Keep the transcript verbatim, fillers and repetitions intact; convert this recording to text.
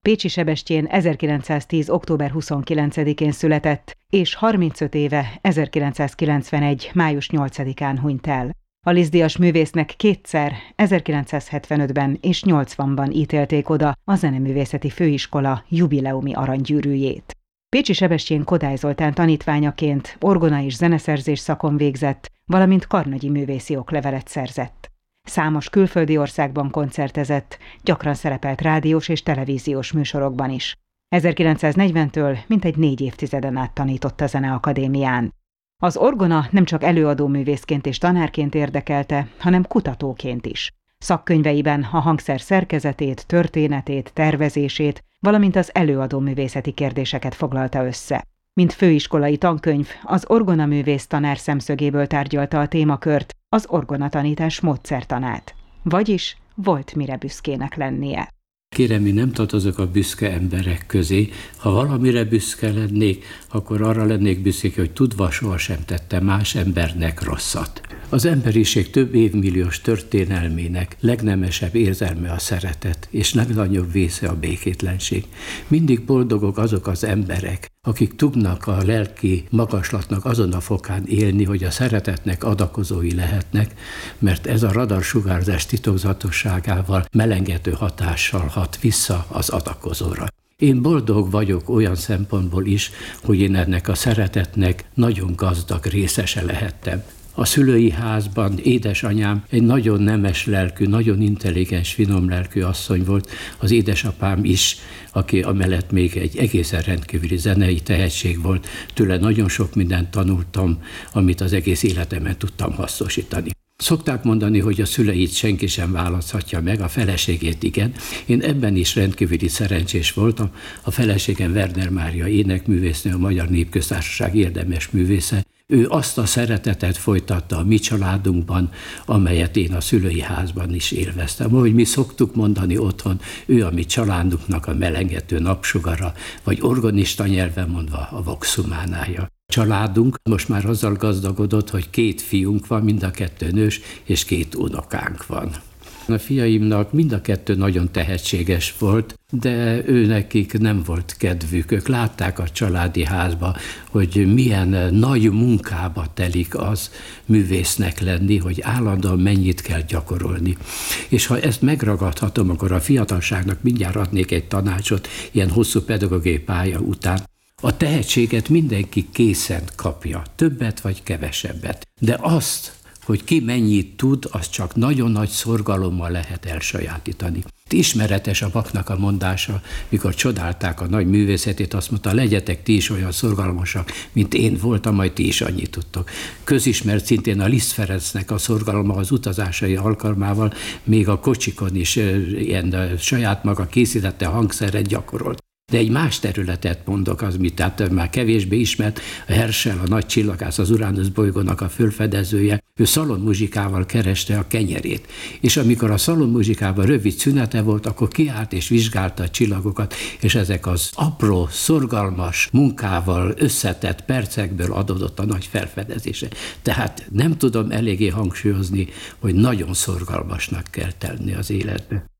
Pécsi Sebestyén ezerkilencszáztíz. október huszonkilencedikén született, és harmincöt éve ezerkilencszázkilencvenegy. május nyolcadikán hunyt el. A Liszt-díjas művésznek kétszer, ezerkilencszázhetvenötben és nyolcvanban ítélték oda a Zeneművészeti Főiskola jubileumi aranygyűrűjét. Pécsi Sebestyén Kodály Zoltán tanítványaként orgona és zeneszerzés szakon végzett, valamint karnagyi művészi oklevelet szerzett. Számos külföldi országban koncertezett, gyakran szerepelt rádiós és televíziós műsorokban is. ezerkilencszáznegyventől mintegy négy évtizeden át tanított a Zeneakadémián. Az orgona nem csak előadóművészként és tanárként érdekelte, hanem kutatóként is. Szakkönyveiben a hangszer szerkezetét, történetét, tervezését, valamint az előadóművészeti kérdéseket foglalta össze. Mint főiskolai tankönyv, az orgonaművész tanár szemszögéből tárgyalta a témakört, az orgonatanítás módszertanát. Vagyis volt mire büszkének lennie. Kérem, én nem tartozok a büszke emberek közé. Ha valamire büszke lennék, akkor arra lennék büszke, hogy tudva sohasem tette más embernek rosszat. Az emberiség több évmilliós történelmének legnemesebb érzelme a szeretet, és legnagyobb vésze a békétlenség. Mindig boldogok azok az emberek, akik tudnak a lelki magaslatnak azon a fokán élni, hogy a szeretetnek adakozói lehetnek, mert ez a radarsugárzás titokzatosságával melengető hatással hat vissza az adakozóra. Én boldog vagyok olyan szempontból is, hogy én ennek a szeretetnek nagyon gazdag részese lehettem. A szülői házban édesanyám egy nagyon nemes lelkű, nagyon intelligens, finom lelkű asszony volt, az édesapám is, aki amellett még egy egészen rendkívüli zenei tehetség volt, tőle nagyon sok mindent tanultam, amit az egész életemen tudtam hasznosítani. Szokták mondani, hogy a szüleit senki sem választhatja meg, a feleségét igen. Én ebben is rendkívüli szerencsés voltam. A feleségem Werner Mária énekművésznő, a Magyar Népköztársaság érdemes művésze. Ő azt a szeretetet folytatta a mi családunkban, amelyet én a szülői házban is élveztem. Ahogy mi szoktuk mondani otthon, ő a mi családunknak a melengető napsugara, vagy organista nyelven mondva a voxhumánája. Családunk most már azzal gazdagodott, hogy két fiunk van, mind a kettő nős, és két unokánk van. A fiaimnak mind a kettő nagyon tehetséges volt, de őnekik nem volt kedvük. Ők látták a családi házba, hogy milyen nagy munkába telik az művésznek lenni, hogy állandóan mennyit kell gyakorolni. És ha ezt megragadhatom, akkor a fiatalságnak mindjárt adnék egy tanácsot, ilyen hosszú pedagógiai pálya után. A tehetséget mindenki készen kapja, többet vagy kevesebbet, de azt, hogy ki mennyit tud, az csak nagyon nagy szorgalommal lehet elsajátítani. Ismeretes a Bachnak a mondása, mikor csodálták a nagy művészetét, azt mondta, legyetek ti is olyan szorgalmasak, mint én voltam, majd ti is annyit tudtok. Közismert szintén a Liszt Ferencnek a szorgalma az utazásai alkalmával, még a kocsikon is ilyen saját maga készítette hangszeret gyakorolt. De egy más területet mondok, az mit, tehát már kevésbé ismert, a Herschel, a nagy csillagász, az Uranus bolygónak a fölfedezője, ő szalonmuzsikával kereste a kenyerét. És amikor a szalonmuzsikában rövid szünete volt, akkor kiállt és vizsgálta a csillagokat, és ezek az apró, szorgalmas munkával összetett percekből adódott a nagy felfedezése. Tehát nem tudom eléggé hangsúlyozni, hogy nagyon szorgalmasnak kell tenni az életbe.